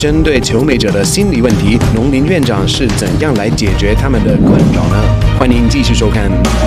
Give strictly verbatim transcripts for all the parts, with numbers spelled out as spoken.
针对求美者的心理问题，农林院长是怎样来解决他们的困扰呢？欢迎继续收看。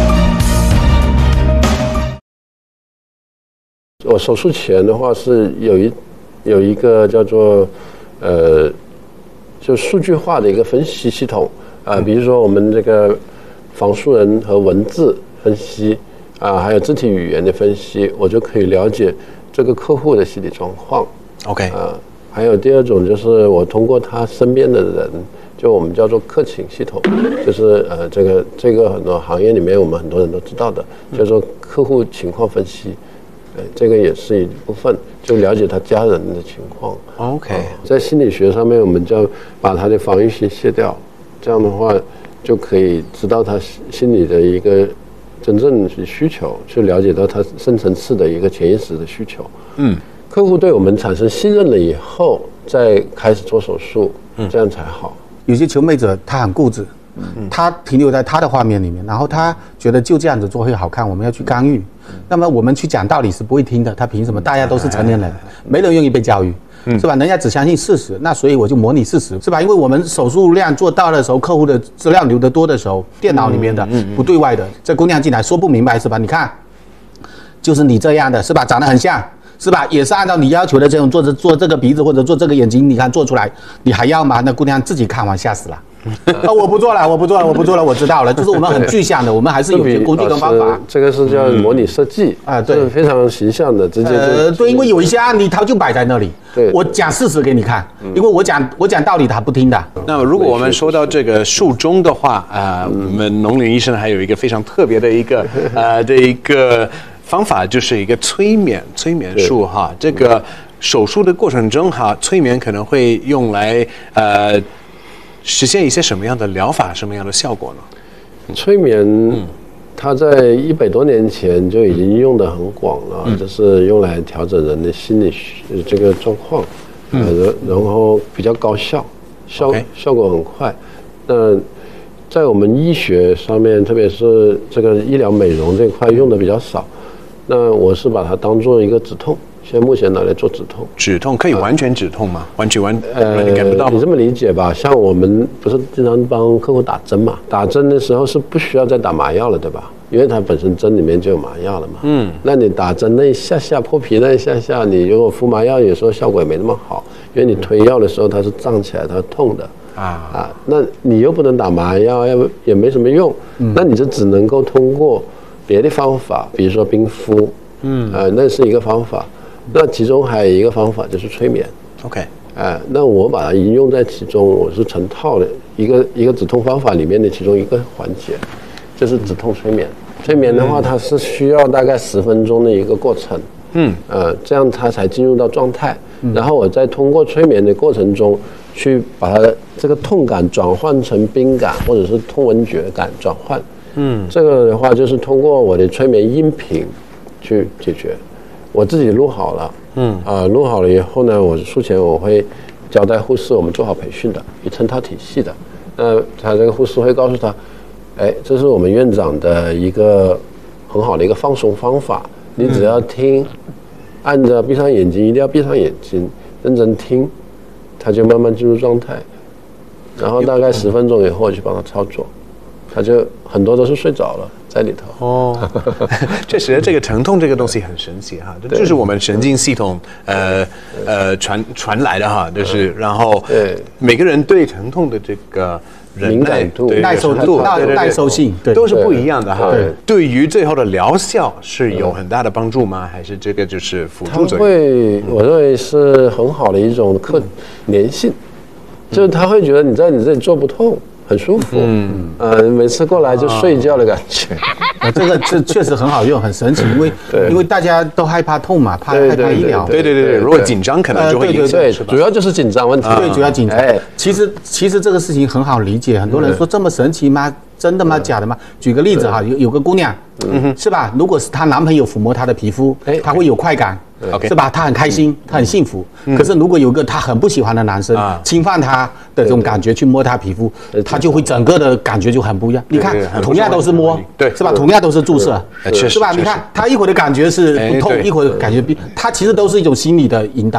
我手术前的话是有一有一个叫做呃，就数据化的一个分析系统啊、呃，比如说我们这个仿素人和文字分析啊、呃，还有肢体语言的分析，我就可以了解这个客户的心理状况。 OK 啊、呃。还有第二种就是我通过他身边的人，就我们叫做客情系统，就是呃这个这个很多行业里面我们很多人都知道的，叫做客户情况分析，呃这个也是一部分，就了解他家人的情况。 OK，、呃、 在心理学上面我们叫把他的防御性卸掉，这样的话就可以知道他心理的一个真正的需求，去了解到他深层次的一个潜意识的需求。嗯。客户对我们产生信任了以后，再开始做手术，这样才好。 有些求美者他很固执，他停留在他的画面里面，然后他觉得就这样子做会好看，我们要去干预。那么我们去讲道理是不会听的，他凭什么？大家都是成年人，没人愿意被教育，是吧？人家只相信事实，那所以我就模拟事实，是吧？因为我们手术量做到的时候，客户的资料留得多的时候，电脑里面的不对外的，这姑娘进来说不明白是吧？你看，就是你这样的是吧？长得很像。是吧？也是按照你要求的这种做这做这个鼻子或者做这个眼睛，你看做出来，你还要吗？那姑娘自己看完吓死了。啊，我不做了，我不做了，我不做了，我知道了。就是我们很具象的，我们还是有些工具跟方法。 这个是叫模拟设计啊，对，是非常形象的，直接就。 呃，对，因为有一些案例它就摆在那里，对，我讲事实给你看，因为我讲我讲道理他不听的。 那么如果我们说到这个术中的话，啊，我们农林医生还有一个非常特别的一个呃的一个。方法就是一个催眠，催眠术哈。这个手术的过程中哈，催眠可能会用来呃实现一些什么样的疗法，什么样的效果呢？ 催眠，嗯、它在一百多年前就已经用得很广了，嗯、就是用来调整人的心理这个状况，嗯、呃，然后比较高效，效 okay. 效果很快。那在我们医学上面，特别是这个医疗美容这块用的比较少。那我是把它当做一个止痛，现在目前拿来做止痛。 止痛可以完全止痛吗？啊、完全完呃， 你感不到吗？ 你这么理解吧，像我们不是经常帮客户打针嘛？打针的时候是不需要再打麻药了，对吧？因为它本身针里面就有麻药了嘛。嗯。那你打针那一下下破皮那一下下，你如果敷麻药，有时候效果也没那么好，因为你推药的时候它是胀起来，它是痛的。啊啊，那你又不能打麻药，要也没什么用，嗯、那你就只能够通过。别的方法，比如说冰敷，嗯，呃，那是一个方法。那其中还有一个方法就是催眠。 OK， 哎、呃，那我把它应用在其中，我是成套的一个一个止痛方法里面的其中一个环节，就是止痛催眠。催眠的话，它是需要大概十分钟的一个过程，嗯，呃，这样它才进入到状态。然后我再通过催眠的过程中，去把它的这个痛感转换成冰感，或者是痛闻觉感转换。嗯，这个的话就是通过我的催眠音频去解决，我自己录好了，嗯啊、呃，录好了以后呢，我术前我会交代护士，我们做好培训的，一成套体系的，那他这个护士会告诉他，哎，这是我们院长的一个很好的一个放松方法，你只要听，按着闭上眼睛，一定要闭上眼睛，认真听，他就慢慢进入状态，然后大概十分钟以后我去帮他操作。他就很多都是睡着了在里头哦，确实这个疼痛这个东西很神奇哈，这就是我们神经系统呃呃传传来的哈，就是然后每个人对疼痛的这个敏感度、 耐受度、耐受性都是不一样的哈。对于最后的疗效是有很大的帮助吗？还是这个就是辅助作用？ 会，我认为是很好的一种可粘性，就是他会觉得你在你这里做不痛。很舒服，嗯，呃，每次过来就睡觉的感觉， 啊，这个这确实很好用，很神奇，因为因为大家都害怕痛嘛，怕害怕医疗， 对对对对，如果紧张可能就会影响， 对对，主要就是紧张问题， 对，主要紧张。哎，其实其实这个事情很好理解，很多人说这么神奇吗？真的吗？假的吗？举个例子哈，有有个姑娘，嗯，是吧？如果是她男朋友抚摸她的皮肤，哎，她会有快感。是吧？她很开心，她很幸福。可是如果有个她很不喜欢的男生侵犯她的这种感觉去摸她皮肤，她就会整个的感觉就很不一样。你看，同样都是摸，对，是吧？同样都是注射，是吧？你看她一会儿的感觉是不痛，一会儿感觉她其实都是一种心理的引导。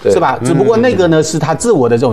是吧？只不过那个呢是他自我的这种